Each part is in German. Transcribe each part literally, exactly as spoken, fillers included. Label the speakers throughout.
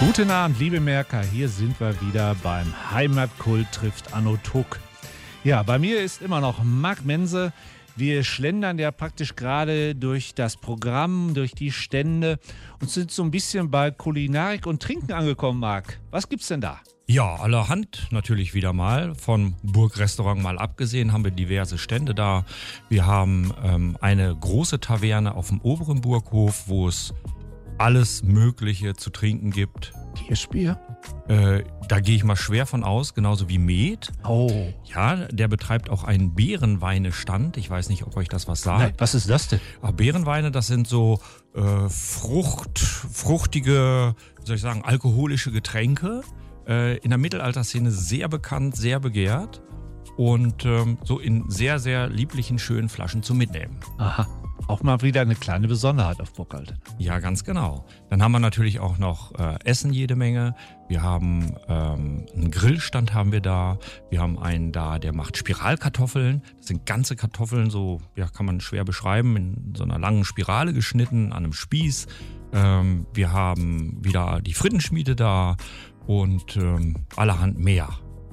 Speaker 1: Guten Abend, liebe Merker, hier sind wir wieder beim Heimatkult trifft Anno Tuck. Ja, bei mir ist immer noch Marc Mense. Wir schlendern ja praktisch gerade durch das Programm, durch die Stände und sind so ein bisschen bei Kulinarik und Trinken angekommen, Marc. Was gibt's denn da?
Speaker 2: Ja, allerhand natürlich wieder mal. Vom Burgrestaurant mal abgesehen haben wir diverse Stände da. Wir haben ähm, eine große Taverne auf dem oberen Burghof, wo es alles Mögliche zu trinken gibt.
Speaker 1: Kirschbier?
Speaker 2: Äh, da gehe ich mal schwer von aus, genauso wie Met.
Speaker 1: Oh.
Speaker 2: Ja, der betreibt auch einen Beerenweine-Stand. Ich weiß nicht, ob euch das was sagt.
Speaker 1: Nein, was ist das denn?
Speaker 2: Aber Beerenweine, das sind so äh, Frucht, fruchtige, wie soll ich sagen, alkoholische Getränke. Äh, in der Mittelalterszene sehr bekannt, sehr begehrt. Und ähm, so in sehr, sehr lieblichen, schönen Flaschen zum Mitnehmen.
Speaker 1: Aha. Auch mal wieder eine kleine Besonderheit auf Burg Altena.
Speaker 2: Ja, ganz genau. Dann haben wir natürlich auch noch äh, Essen jede Menge. Wir haben ähm, einen Grillstand haben wir da. Wir haben einen da, der macht Spiralkartoffeln. Das sind ganze Kartoffeln, so ja, kann man schwer beschreiben, in so einer langen Spirale geschnitten, an einem Spieß. Ähm, wir haben wieder die Frittenschmiede da und ähm, allerhand mehr.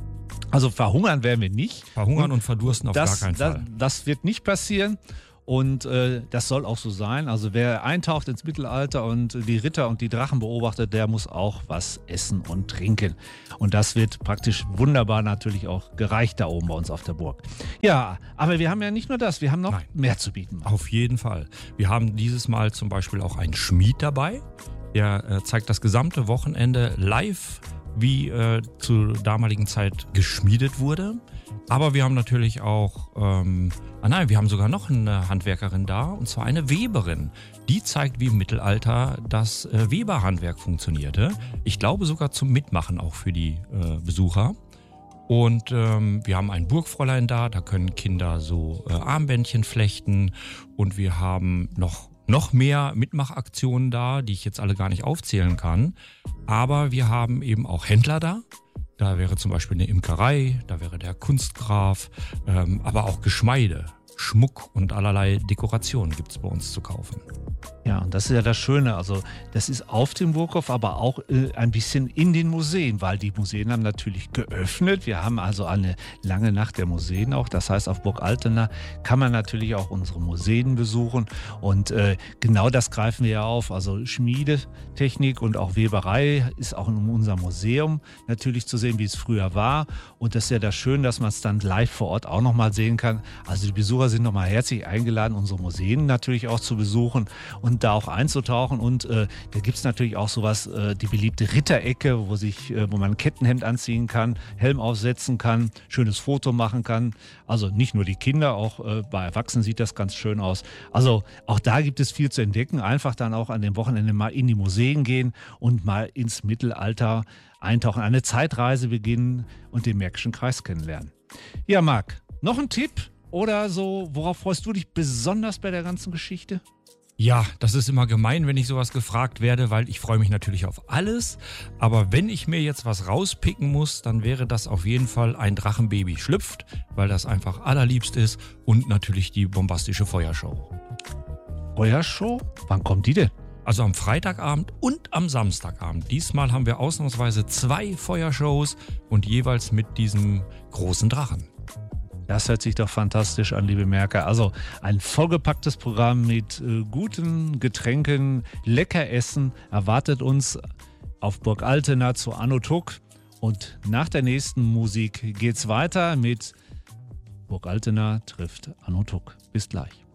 Speaker 1: Also verhungern werden wir nicht.
Speaker 2: Verhungern und, und verdursten auf
Speaker 1: das,
Speaker 2: gar keinen
Speaker 1: das,
Speaker 2: Fall.
Speaker 1: Das wird nicht passieren. Und äh, das soll auch so sein. Also wer eintaucht ins Mittelalter und die Ritter und die Drachen beobachtet, der muss auch was essen und trinken. Und das wird praktisch wunderbar natürlich auch gereicht da oben bei uns auf der Burg. Ja, aber wir haben ja nicht nur das, wir haben noch
Speaker 2: Nein.
Speaker 1: mehr zu bieten.
Speaker 2: Auf jeden Fall. Wir haben dieses Mal zum Beispiel auch einen Schmied dabei. Der äh, zeigt das gesamte Wochenende live, wie äh, zur damaligen Zeit geschmiedet wurde. Aber wir haben natürlich auch, ähm, ah nein, wir haben sogar noch eine Handwerkerin da, und zwar eine Weberin. Die zeigt, wie im Mittelalter das äh, Weberhandwerk funktionierte. Ich glaube sogar zum Mitmachen auch für die äh, Besucher. Und ähm, wir haben ein Burgfräulein da, da können Kinder so äh, Armbändchen flechten. Und wir haben noch, noch mehr Mitmachaktionen da, die ich jetzt alle gar nicht aufzählen kann. Aber wir haben eben auch Händler da. Da wäre zum Beispiel eine Imkerei, da wäre der Kunstgraf, ähm, aber auch Geschmeide, Schmuck und allerlei Dekorationen gibt es bei uns zu kaufen.
Speaker 1: Ja, und das ist ja das Schöne. Also das ist auf dem Burghof, aber auch äh, ein bisschen in den Museen, weil die Museen haben natürlich geöffnet. Wir haben also eine lange Nacht der Museen auch. Das heißt, auf Burg Altena kann man natürlich auch unsere Museen besuchen. Und äh, genau das greifen wir ja auf. Also Schmiedetechnik und auch Weberei ist auch in unserem Museum natürlich zu sehen, wie es früher war. Und das ist ja das Schöne, dass man es dann live vor Ort auch nochmal sehen kann. Also die Besucher sind nochmal herzlich eingeladen, unsere Museen natürlich auch zu besuchen und da auch einzutauchen. Und äh, da gibt es natürlich auch sowas, äh, die beliebte Ritterecke, wo sich, äh, wo man ein Kettenhemd anziehen kann, Helm aufsetzen kann, schönes Foto machen kann. Also nicht nur die Kinder, auch äh, bei Erwachsenen sieht das ganz schön aus. Also auch da gibt es viel zu entdecken. Einfach dann auch an dem Wochenende mal in die Museen gehen und mal ins Mittelalter eintauchen, eine Zeitreise beginnen und den Märkischen Kreis kennenlernen. Ja, Marc, noch ein Tipp oder so, worauf freust du dich besonders bei der ganzen Geschichte?
Speaker 2: Ja, das ist immer gemein, wenn ich sowas gefragt werde, weil ich freue mich natürlich auf alles. Aber wenn ich mir jetzt was rauspicken muss, dann wäre das auf jeden Fall ein Drachenbaby schlüpft, weil das einfach allerliebst ist, und natürlich die bombastische Feuershow.
Speaker 1: Feuershow? Wann kommt die denn?
Speaker 2: Also am Freitagabend und am Samstagabend. Diesmal haben wir ausnahmsweise zwei Feuershows und jeweils mit diesem großen Drachen.
Speaker 1: Das hört sich doch fantastisch an, liebe Merker. Also ein vollgepacktes Programm mit äh, guten Getränken, lecker Essen erwartet uns auf Burg Altena zu Anno Tuck. Und nach der nächsten Musik geht's weiter mit Burg Altena trifft Anno Tuck. Bis gleich.